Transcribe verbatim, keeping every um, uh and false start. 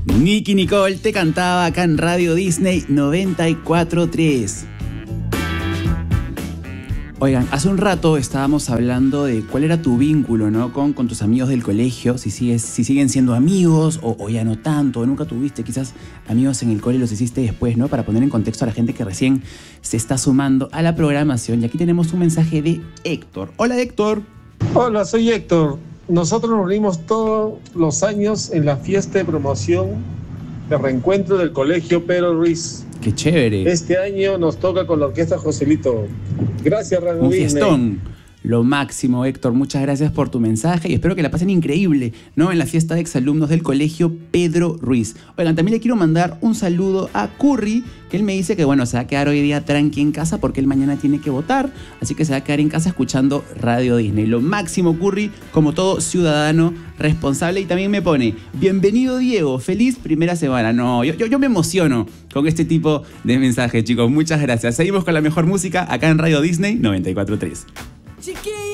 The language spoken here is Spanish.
Nicky Nicole te cantaba acá en Radio Disney noventa y cuatro punto tres. Oigan, hace un rato estábamos hablando de cuál era tu vínculo, ¿no? Con, con tus amigos del colegio, si, sigues, si siguen siendo amigos o, o ya no tanto, o nunca tuviste quizás amigos en el cole y los hiciste después, ¿no? Para poner en contexto a la gente que recién se está sumando a la programación. Y aquí tenemos un mensaje de Héctor. Hola, Héctor. Hola, soy Héctor. Nosotros nos reunimos todos los años en la fiesta de promoción de reencuentro del colegio Pedro Ruiz. ¡Qué chévere! Este año nos toca con la orquesta Joselito. Gracias, Radio Un Disney. fiestón. Lo máximo, Héctor. Muchas gracias por tu mensaje y espero que la pasen increíble, ¿no? En la fiesta de exalumnos del colegio Pedro Ruiz. Oigan, también le quiero mandar un saludo a Curry, que él me dice que, bueno, se va a quedar hoy día tranqui en casa porque él mañana tiene que votar, así que se va a quedar en casa escuchando Radio Disney. Lo máximo, Curry, como todo ciudadano responsable. Y también me pone, bienvenido, Diego, feliz primera semana. No, yo, yo, yo me emociono con este tipo de mensajes, chicos. Muchas gracias. Seguimos con la mejor música acá en Radio Disney noventa y cuatro punto tres. Chiquillo.